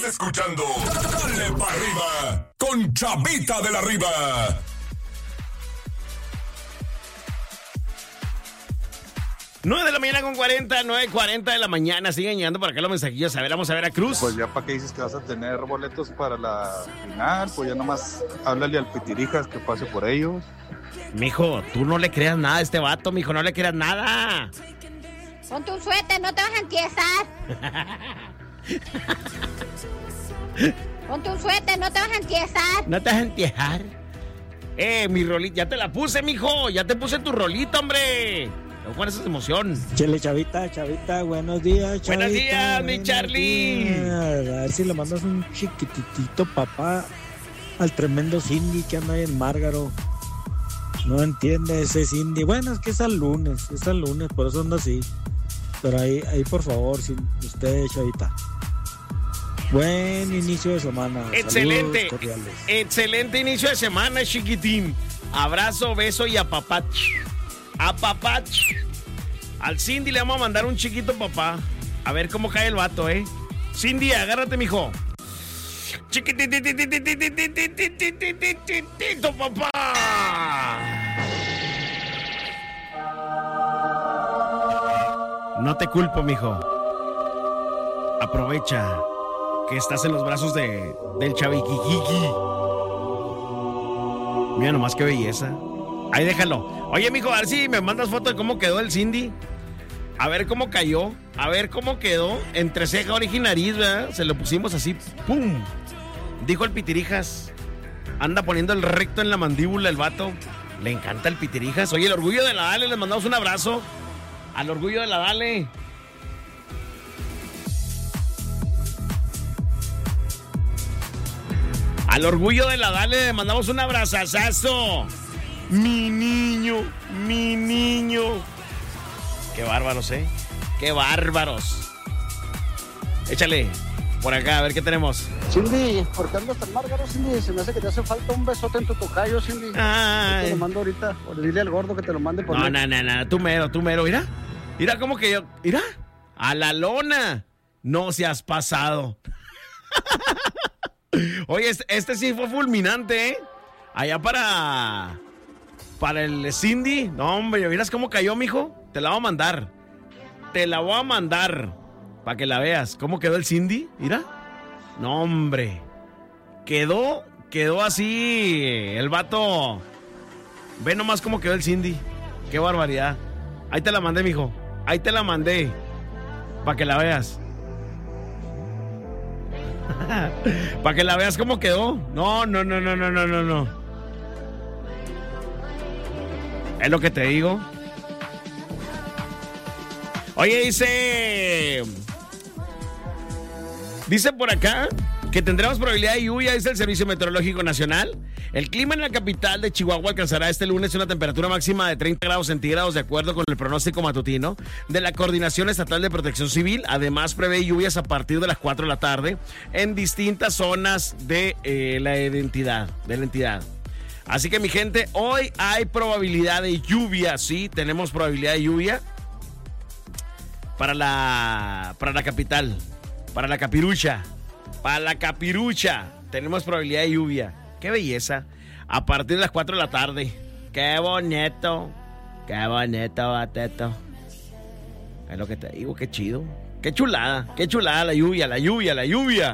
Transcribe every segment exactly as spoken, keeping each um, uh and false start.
Escuchando Dale para arriba con Chavita de la Riva. nueve de la mañana con cuarenta, nueve cuarenta de la mañana. Siguen llegando por acá los mensajillos. A ver, vamos a ver a Cruz. Pues ya para qué dices que vas a tener boletos para la final, pues ya nomás háblale al Pitirijas que pase por ellos. Mijo, tú no le creas nada a este vato, mijo, no le creas nada. Ponte un suéter, no te vas a entiesar. Ponte un suéter, no te vas a entiesar. No te vas a entiesar. Eh, mi rolita, ya te la puse, mijo. Ya te puse tu rolita, hombre. No pones esa emoción. Chele, Chavita, Chavita, buenos días, Chavita. Buenos días, mi Charlie. Días. A ver si le mandas un chiquititito papá al tremendo Cindy que anda ahí en Márgaro. No entiende ese Cindy. Bueno, es que es al lunes, es al lunes, por eso anda así. Pero ahí, ahí por favor, sin usted, Chavita. Buen inicio de semana. Excelente. Excelente inicio de semana, chiquitín. Abrazo, beso y apapach. Apapach. Al Cindy le vamos a mandar un chiquito papá. A ver cómo cae el vato, ¿eh? Cindy, agárrate, mijo. Chiquitititititititititititito, papá. No te culpo, mijo. Aprovecha que estás en los brazos de, del Chaviquiquiqui. Mira nomás qué belleza. Ahí déjalo. Oye, mijo, a ver si me mandas foto de cómo quedó el Cindy. A ver cómo cayó. A ver cómo quedó. Entre ceja, oreja y nariz, ¿verdad? Se lo pusimos así. ¡Pum! Dijo el Pitirijas. Anda poniendo el recto en la mandíbula el vato. Le encanta el Pitirijas. Oye, el orgullo de la Dale, les mandamos un abrazo. Al orgullo de la Dale. Al orgullo de la Dale le mandamos un abrazazazo. Mi niño, mi niño. Qué bárbaros, ¿eh? Qué bárbaros. Échale por acá, a ver qué tenemos. Cindy, ¿por qué andas tan Márgaro, Cindy? Se me hace que te hace falta un besote en tu tocayo, Cindy. Ay. Yo te lo mando ahorita. O dile al gordo que te lo mande por No, no, no, no, tú mero, tú mero. Mira, mira cómo que yo. Mira, a la lona. No seas pasado. Oye, este, este sí fue fulminante, ¿eh? Allá para... Para el Cindy. No, hombre, ¿miras cómo cayó, mijo? Te la voy a mandar. Te la voy a mandar. Para que la veas. ¿Cómo quedó el Cindy? Mira. No, hombre. Quedó, quedó así el vato. Ve nomás cómo quedó el Cindy. Qué barbaridad. Ahí te la mandé, mijo. Ahí te la mandé. Para que la veas. Para que la veas cómo quedó. No, no, no, no, no, no, no, no. Es lo que te digo. Oye, dice... Dice por acá que tendremos probabilidad de lluvia, dice el Servicio Meteorológico Nacional. El clima en la capital de Chihuahua alcanzará este lunes una temperatura máxima de treinta grados centígrados de acuerdo con el pronóstico matutino de la Coordinación Estatal de Protección Civil. Además, prevé lluvias a partir de las cuatro de la tarde en distintas zonas de eh, la entidad, de la entidad. Así que, mi gente, hoy hay probabilidad de lluvia, sí, tenemos probabilidad de lluvia para la, para la capital, para la capirucha, para la capirucha, tenemos probabilidad de lluvia. ¡Qué belleza! A partir de las cuatro de la tarde. ¡Qué bonito! ¡Qué bonito, bateto! Es lo que te digo, qué chido. ¡Qué chulada! ¡Qué chulada la lluvia, la lluvia, la lluvia!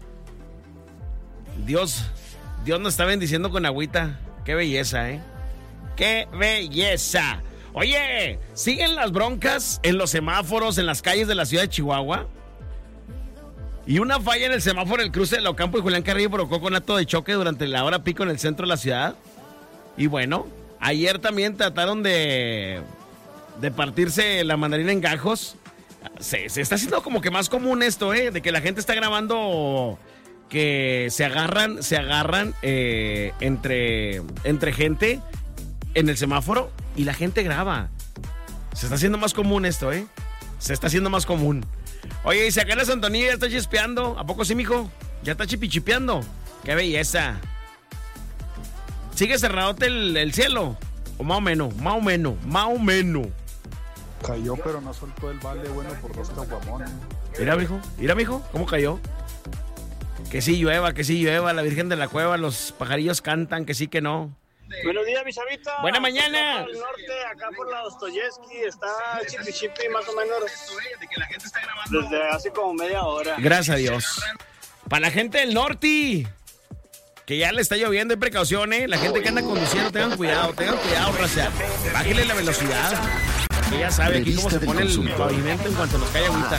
Dios, Dios nos está bendiciendo con agüita. ¡Qué belleza, eh! ¡Qué belleza! Oye, ¿siguen las broncas en los semáforos en las calles de la ciudad de Chihuahua? Y una falla en el semáforo del cruce de la Ocampo y Julián Carrillo provocó conato de choque durante la hora pico en el centro de la ciudad. Y bueno, ayer también trataron de, de partirse la mandarina en gajos. Se, se está haciendo como que más común esto, ¿eh? De que la gente está grabando que se agarran, se agarran eh, entre, entre gente en el semáforo y la gente graba. Se está haciendo más común esto, ¿eh? Se está haciendo más común. Oye, y si acá la Santonía ya está chispeando. ¿A poco sí, mijo? Ya está chipichipeando. ¡Qué belleza! ¿Sigue cerradote el, el cielo? O más o menos, más o menos, más o menos. Cayó, pero no soltó el vale bueno por dos caguamones. Mira, mijo, mira, mijo, ¿cómo cayó? Que sí llueva, que sí llueva, la Virgen de la Cueva, los pajarillos cantan, que sí, que no. Buenos días, mi chavita. Buena mañana. Acá por el norte, acá por la Dostoyevsky, está Chipi Chipi más o menos desde hace como media hora. Gracias a Dios. Para la gente del norte, que ya le está lloviendo, hay precaución, ¿eh? La gente que anda conduciendo, tengan cuidado, tengan cuidado, raza. Bájale la velocidad. Que ya sabe aquí cómo se pone el pavimento en cuanto nos cae agüita.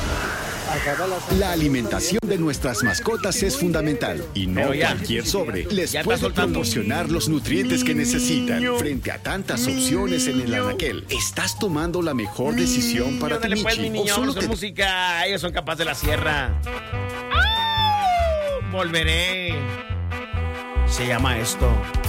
La alimentación de nuestras mascotas es fundamental y no ya, cualquier sobre les ya puede proporcionar los nutrientes que necesitan. Frente a tantas opciones en el anaquel, ¿estás tomando la mejor decisión para tu Dale pues, mi Michi? ¿O niño, solo son te... música, ellos son capaces de la sierra. ¡Ah! Volveré. Se llama esto.